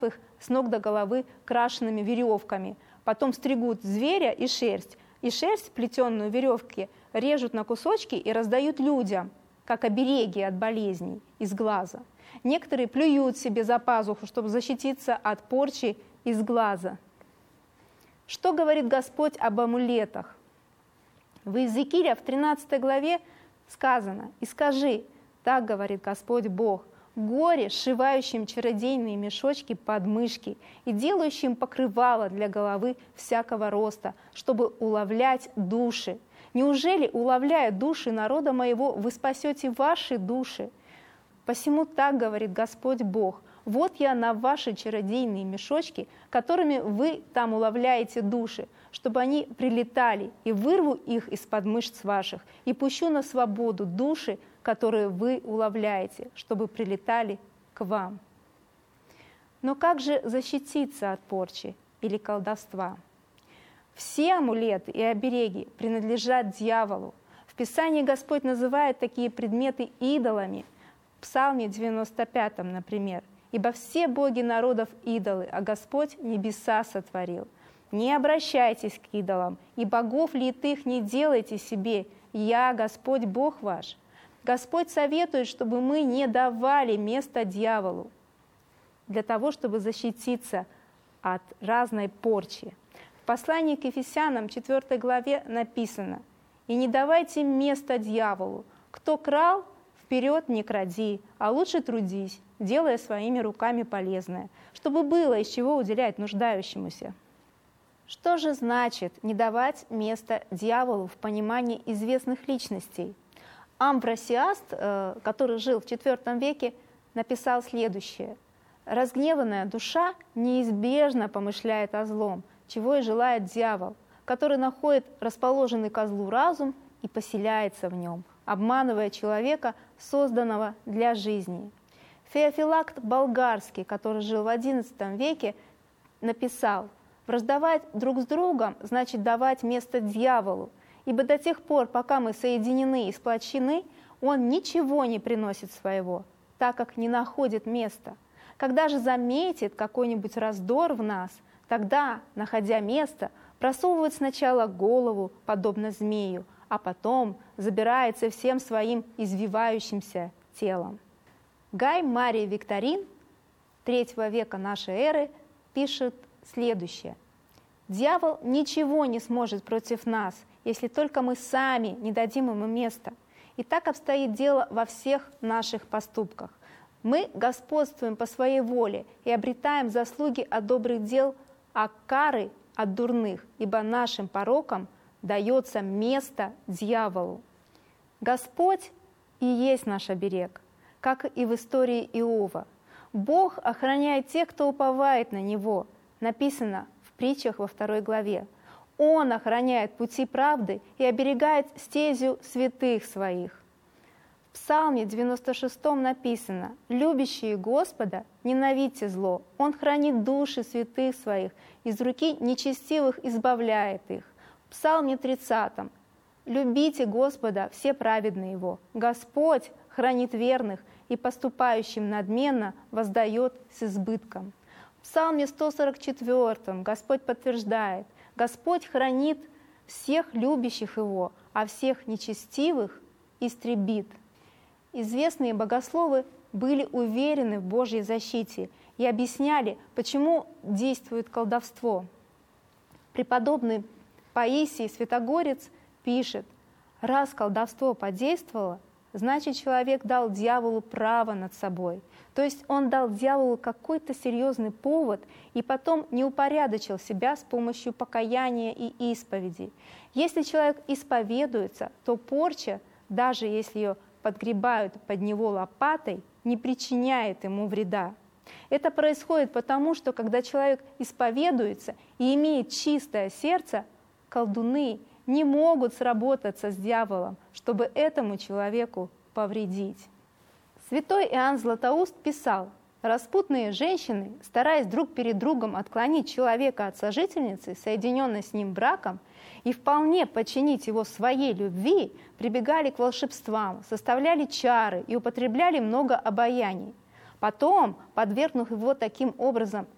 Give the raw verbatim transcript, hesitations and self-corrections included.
их с ног до головы крашенными веревками. Потом стригут зверя и шерсть. И шерсть, плетенную веревки, режут на кусочки и раздают людям, как обереги от болезней из глаза. Некоторые плюют себе за пазуху, чтобы защититься от порчи из глаза. Что говорит Господь об амулетах? В Иезекииля в тринадцатой главе сказано: «И скажи, так говорит Господь Бог, горе, сшивающим чародейные мешочки под мышки и делающим покрывало для головы всякого роста, чтобы уловлять души. Неужели, уловляя души народа моего, вы спасете ваши души? Посему так говорит Господь Бог: вот я на ваши чародейные мешочки, которыми вы там уловляете души, чтобы они прилетали, и вырву их из-под мышц ваших, и пущу на свободу души, которые вы уловляете, чтобы прилетали к вам». Но как же защититься от порчи или колдовства? Все амулеты и обереги принадлежат дьяволу. В Писании Господь называет такие предметы идолами. В Псалме девяносто пятом, например: «Ибо все боги народов идолы, а Господь небеса сотворил. Не обращайтесь к идолам, и богов литых не делайте себе, я, Господь Бог ваш». Господь советует, чтобы мы не давали место дьяволу для того, чтобы защититься от разной порчи. В послании к Ефесянам четвёртой главе написано: «И не давайте места дьяволу. Кто крал, вперед не кради, а лучше трудись, делая своими руками полезное, чтобы было из чего уделять нуждающемуся». Что же значит не давать место дьяволу в понимании известных личностей? Амвросиаст, который жил в четвёртом веке, написал следующее: «Разгневанная душа неизбежно помышляет о злом, чего и желает дьявол, который находит расположенный ко злу разум и поселяется в нем, обманывая человека, созданного для жизни». Феофилакт Болгарский, который жил в одиннадцатом веке, написал: «Враждовать друг с другом значит давать место дьяволу, ибо до тех пор, пока мы соединены и сплочены, он ничего не приносит своего, так как не находит места. Когда же заметит какой-нибудь раздор в нас, тогда, находя место, просовывает сначала голову, подобно змею, а потом забирается всем своим извивающимся телом». Гай Марий Викторин третьего века нашей эры пишет следующее: «Дьявол ничего не сможет против нас, если только мы сами не дадим ему места. И так обстоит дело во всех наших поступках. Мы господствуем по своей воле и обретаем заслуги от добрых дел, а кары от дурных, ибо нашим порокам дается место дьяволу». Господь и есть наш оберег, как и в истории Иова. Бог охраняет тех, кто уповает на Него. Написано в притчах во второй главе: «Он охраняет пути правды и оберегает стезю святых своих». В Псалме девяносто шестом написано: «Любящие Господа, ненавидьте зло, Он хранит души святых своих, из руки нечестивых избавляет их». В Псалме тридцатом: «Любите Господа, все праведные Его, Господь хранит верных и поступающим надменно воздает с избытком». В Псалме сто сорок четвёртом Господь подтверждает: «Господь хранит всех любящих Его, а всех нечестивых истребит». Известные богословы были уверены в Божьей защите и объясняли, почему действует колдовство. Преподобный Паисий Святогорец пишет: «Раз колдовство подействовало, значит, человек дал дьяволу право над собой. То есть он дал дьяволу какой-то серьезный повод и потом не упорядочил себя с помощью покаяния и исповеди. Если человек исповедуется, то порча, даже если ее подгребают под него лопатой, не причиняет ему вреда. Это происходит потому, что когда человек исповедуется и имеет чистое сердце, колдуны не могут сработаться с дьяволом, чтобы этому человеку повредить. Святой Иоанн Златоуст писал: «Распутные женщины, стараясь друг перед другом отклонить человека от сожительницы, соединенной с ним браком, и вполне подчинить его своей любви, прибегали к волшебствам, составляли чары и употребляли много обаяний. Потом, подвергнув его таким образом